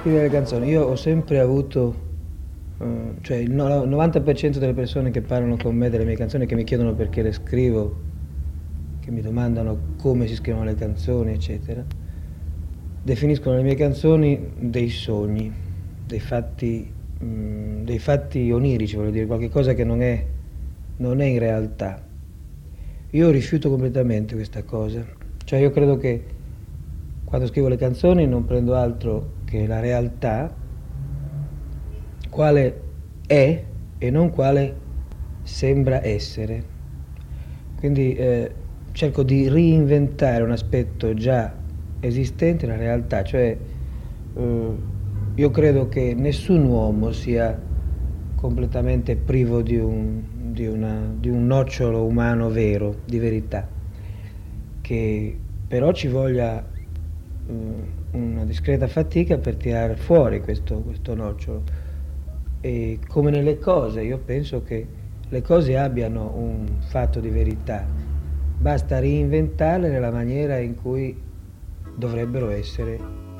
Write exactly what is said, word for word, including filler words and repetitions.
Scrivere le canzoni, io ho sempre avuto, eh, cioè il no- novanta per cento delle persone che parlano con me delle mie canzoni, che mi chiedono perché le scrivo, che mi domandano come si scrivono le canzoni, eccetera, definiscono le mie canzoni dei sogni, dei fatti, mm, dei fatti onirici, voglio dire, qualche cosa che non è, non è in realtà. Io rifiuto completamente questa cosa, cioè io credo che quando scrivo le canzoni non prendo altro che la realtà, quale è e non quale sembra essere. Quindi eh, cerco di reinventare un aspetto già esistente nella realtà, cioè eh, io credo che nessun uomo sia completamente privo di un, di una- di un nocciolo umano vero, di verità, che però ci voglia eh, una discreta fatica per tirare fuori questo, questo nocciolo. E come nelle cose, io penso che le cose abbiano un fatto di verità, basta reinventarle nella maniera in cui dovrebbero essere